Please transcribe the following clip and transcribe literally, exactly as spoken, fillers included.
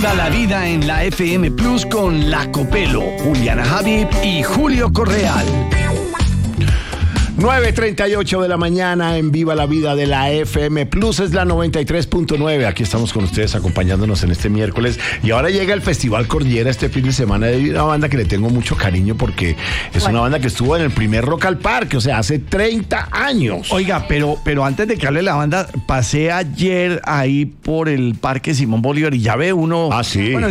Da la vida en la F M Plus con La Copelo, Juliana Habib y Julio Correal. nueve treinta y ocho de la mañana en Viva la Vida de la F M Plus, es la noventa y tres punto nueve. Aquí estamos con ustedes acompañándonos en este miércoles. Y ahora llega el Festival Cordillera este fin de semana de una banda que le tengo mucho cariño porque es una banda que estuvo en el primer Rock al Parque, o sea, hace treinta años. Oiga, pero, pero antes de que hable la banda, pasé ayer ahí por el Parque Simón Bolívar y ya ve uno. Ah, sí. Bueno,